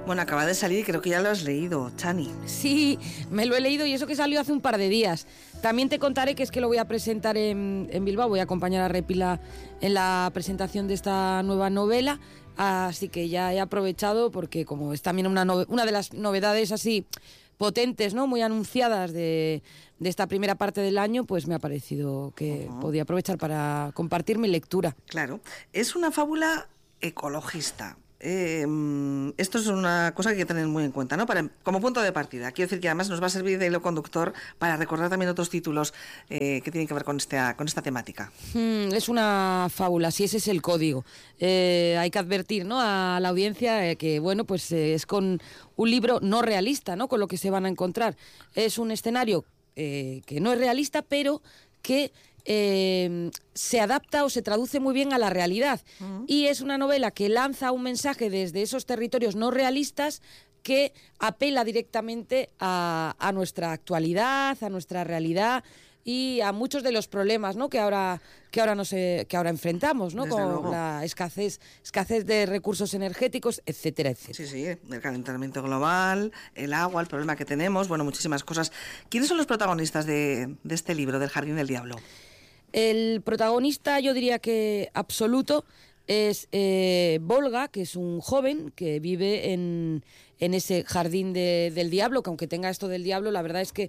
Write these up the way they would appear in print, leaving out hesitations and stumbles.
Bueno, acaba de salir y creo que ya lo has leído, Chani. Sí, me lo he leído y eso que salió hace un par de días. También te contaré que es que lo voy a presentar en Bilbao, voy a acompañar a Repila en la presentación de esta nueva novela, así que ya he aprovechado porque como es también una de las novedades así potentes, ¿no? Muy anunciadas de esta primera parte del año, pues me ha parecido que podía aprovechar para compartir mi lectura. Claro, es una fábula ecologista. Esto es una cosa que hay que tener muy en cuenta, ¿no? Como punto de partida. Quiero decir que además nos va a servir de hilo conductor para recordar también otros títulos que tienen que ver con esta temática. Es una fábula, sí, ese es el código. Hay que advertir, ¿no?, a la audiencia que, bueno, pues es con un libro no realista, ¿no?, con lo que se van a encontrar. Es un escenario que no es realista, pero que se adapta o se traduce muy bien a la realidad. Y es una novela que lanza un mensaje desde esos territorios no realistas que apela directamente a nuestra actualidad, a nuestra realidad y a muchos de los problemas, ¿no?, que ahora enfrentamos, ¿no?, Desde con luego. la escasez de recursos energéticos, etcétera, etcétera. Sí, el calentamiento global, el agua, el problema que tenemos, bueno, muchísimas cosas. ¿Quiénes son los protagonistas de este libro, del Jardín del Diablo? El protagonista, yo diría que absoluto, es Volga, que es un joven que vive en ese jardín del diablo, que aunque tenga esto del diablo, la verdad es que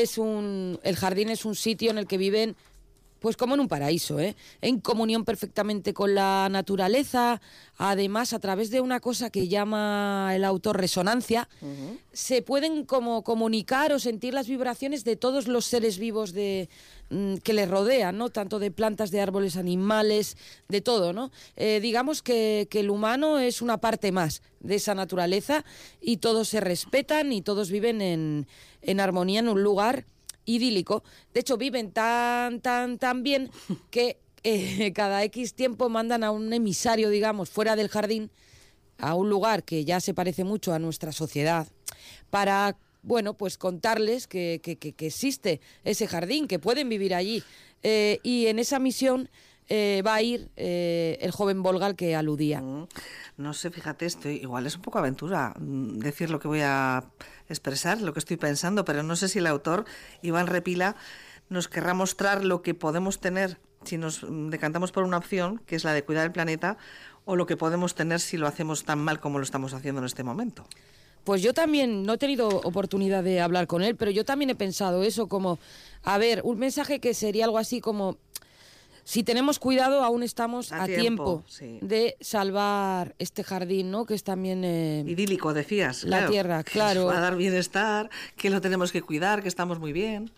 el jardín es un sitio en el que viven pues como en un paraíso, en comunión perfectamente con la naturaleza. Además, a través de una cosa que llama el autor resonancia, se pueden como comunicar o sentir las vibraciones de todos los seres vivos que les rodean, ¿no? Tanto de plantas, de árboles, animales, de todo, ¿no? Digamos que el humano es una parte más de esa naturaleza y todos se respetan y todos viven en armonía en un lugar idílico. De hecho, viven tan bien que cada X tiempo mandan a un emisario, digamos, fuera del jardín, a un lugar que ya se parece mucho a nuestra sociedad, para, bueno, pues contarles que existe ese jardín, que pueden vivir allí. Y en esa misión va a ir el joven Volga al que aludía. No sé, fíjate, igual es un poco aventura decir lo que voy a expresar, lo que estoy pensando, pero no sé si el autor, Iván Repila, nos querrá mostrar lo que podemos tener si nos decantamos por una opción, que es la de cuidar el planeta, o lo que podemos tener si lo hacemos tan mal como lo estamos haciendo en este momento. Pues yo también no he tenido oportunidad de hablar con él, pero yo también he pensado eso, como, a ver, un mensaje que sería algo así como: si tenemos cuidado, aún estamos a tiempo sí, de salvar este jardín, ¿no?, que es también idílico, decías. La claro, tierra, que claro. nos va a dar bienestar, que lo tenemos que cuidar, que estamos muy bien.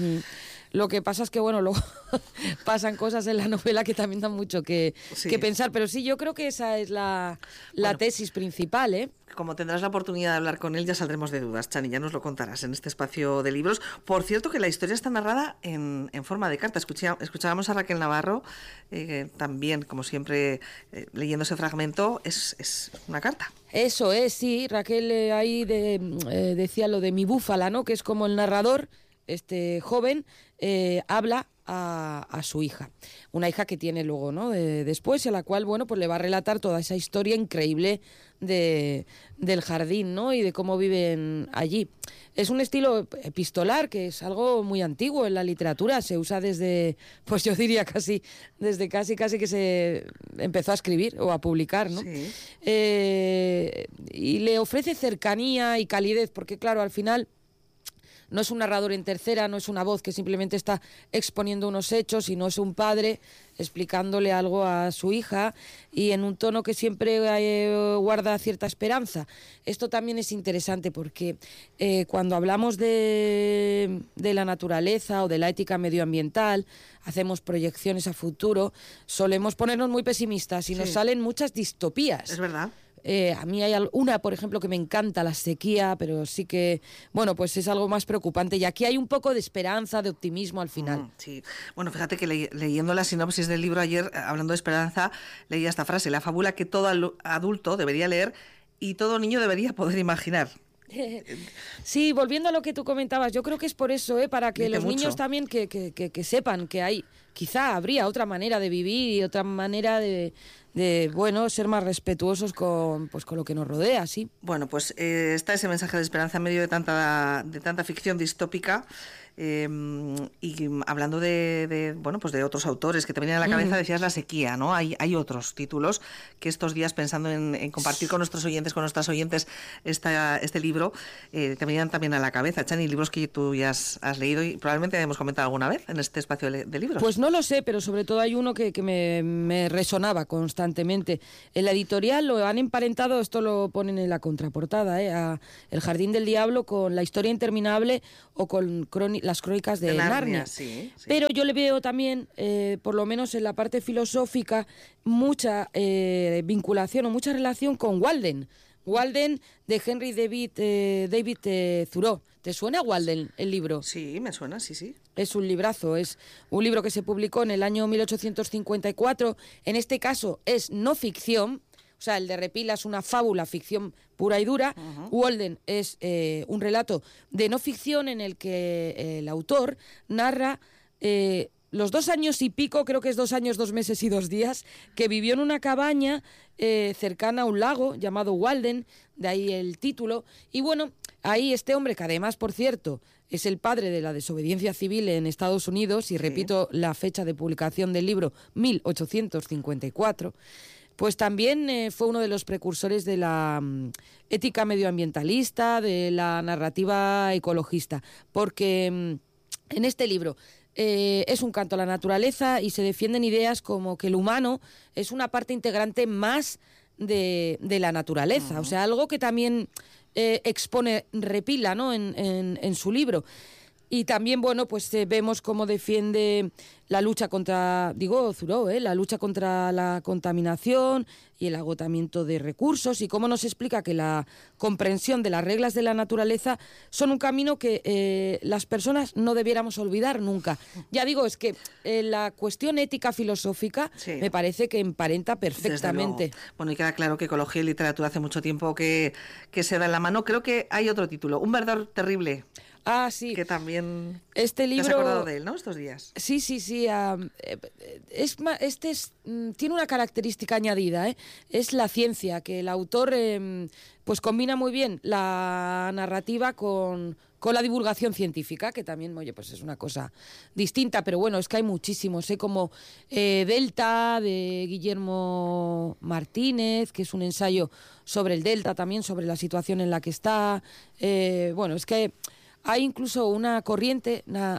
Lo que pasa es que, bueno, luego pasan cosas en la novela que también dan mucho que pensar, pero sí, yo creo que esa es la tesis principal, ¿eh? Como tendrás la oportunidad de hablar con él, ya saldremos de dudas, Chani, ya nos lo contarás en este espacio de libros. Por cierto, que la historia está narrada en forma de carta. Escuchábamos a Raquel Navarro, también, como siempre, leyendo ese fragmento, es una carta. Eso es, sí, Raquel ahí decía lo de mi búfala, ¿no?, que es como el narrador, este joven, habla a su hija, una hija que tiene luego, ¿no?, después, y a la cual, bueno, pues le va a relatar toda esa historia increíble del jardín, ¿no?, y de cómo viven allí. Es un estilo epistolar que es algo muy antiguo en la literatura, se usa desde, pues yo diría desde casi que se empezó a escribir o a publicar, ¿no? Sí. Y le ofrece cercanía y calidez, porque claro, al final no es un narrador en tercera, no es una voz que simplemente está exponiendo unos hechos, sino es un padre explicándole algo a su hija y en un tono que siempre guarda cierta esperanza. Esto también es interesante porque cuando hablamos de la naturaleza o de la ética medioambiental, hacemos proyecciones a futuro, solemos ponernos muy pesimistas y nos salen muchas distopías. Es verdad. A mí hay una, por ejemplo, que me encanta, la sequía, pero sí que, bueno, pues es algo más preocupante. Y aquí hay un poco de esperanza, de optimismo al final. Sí. Bueno, fíjate que leyendo la sinopsis del libro ayer, hablando de esperanza, leía esta frase: la fábula que todo adulto debería leer y todo niño debería poder imaginar. Sí, volviendo a lo que tú comentabas, yo creo que es por eso, para que Dice los mucho. niños también que sepan que hay quizá habría otra manera de vivir y otra manera de bueno, ser más respetuosos con lo que nos rodea, sí. Bueno, pues está ese mensaje de esperanza en medio de tanta ficción distópica. Y hablando bueno, pues de otros autores que te venían a la cabeza, decías La sequía, ¿no? Hay otros títulos que estos días, pensando en compartir con nuestros oyentes, con nuestras oyentes este libro, te venían también a la cabeza, Chani, libros que tú ya has leído y probablemente hemos comentado alguna vez en este espacio de libros. Pues no lo sé, pero sobre todo hay uno que me resonaba constantemente. En la editorial lo han emparentado, esto lo ponen en la contraportada, a El jardín del diablo con La historia interminable o con las crónicas de Narnia. Sí. Pero yo le veo también, por lo menos en la parte filosófica, mucha vinculación o mucha relación con Walden. Walden, de Henry David Thoreau. ¿Te suena Walden, el libro? Sí, me suena, sí. Es un librazo, es un libro que se publicó en el año 1854. En este caso es no ficción. O sea, el de Repila es una fábula, ficción pura y dura. Walden es un relato de no ficción en el que el autor narra los 2 años y pico, creo que es 2 años, 2 meses y 2 días, que vivió en una cabaña cercana a un lago llamado Walden, de ahí el título. Y bueno, ahí este hombre, que además, por cierto, es el padre de la desobediencia civil en Estados Unidos, y repito la fecha de publicación del libro, 1854, pues también fue uno de los precursores de la ética medioambientalista, de la narrativa ecologista, porque en este libro es un canto a la naturaleza y se defienden ideas como que el humano es una parte integrante más de la naturaleza, o sea, algo que también expone Repila, ¿no?, en su libro. Y también, bueno, pues vemos cómo defiende la lucha contra, Thoreau, la lucha contra la contaminación y el agotamiento de recursos, y cómo nos explica que la comprensión de las reglas de la naturaleza son un camino que las personas no debiéramos olvidar nunca. Ya digo, es que la cuestión ética filosófica me parece que emparenta perfectamente. Bueno, y queda claro que ecología y literatura hace mucho tiempo que se dan la mano. Creo que hay otro título, Un verdor terrible. Ah, sí. Que también este libro... ¿Te has acordado de él, no?, estos días. Sí. Tiene una característica añadida, es la ciencia, que el autor pues combina muy bien la narrativa con la divulgación científica, que también, oye, pues es una cosa distinta, pero bueno, es que hay muchísimos, como Delta, de Guillermo Martínez, que es un ensayo sobre el Delta también, sobre la situación en la que está. Bueno, es que hay incluso una corriente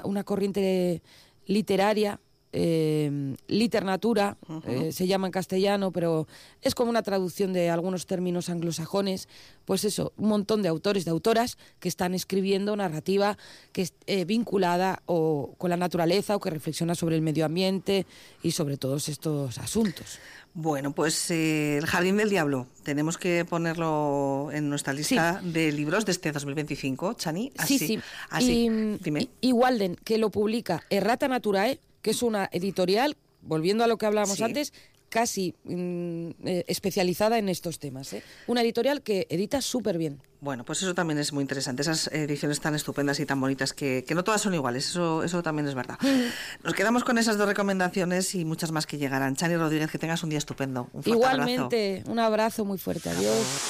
literaria, Liternatura, se llama en castellano, pero es como una traducción de algunos términos anglosajones. Pues eso, un montón de autores, de autoras que están escribiendo narrativa que es vinculada o con la naturaleza o que reflexiona sobre el medio ambiente y sobre todos estos asuntos. Bueno, pues El jardín del diablo, tenemos que ponerlo en nuestra lista de libros de este 2025, Chani. Sí. Dime. Y Walden, que lo publica Errata Naturae, que es una editorial, volviendo a lo que hablábamos antes, casi especializada en estos temas. Una editorial que edita súper bien. Bueno, pues eso también es muy interesante, esas ediciones tan estupendas y tan bonitas que no todas son iguales, eso también es verdad. Nos quedamos con esas 2 recomendaciones y muchas más que llegarán. Chani Rodríguez, que tengas un día estupendo. Un fuerte Igualmente, abrazo. Un abrazo muy fuerte. Adiós.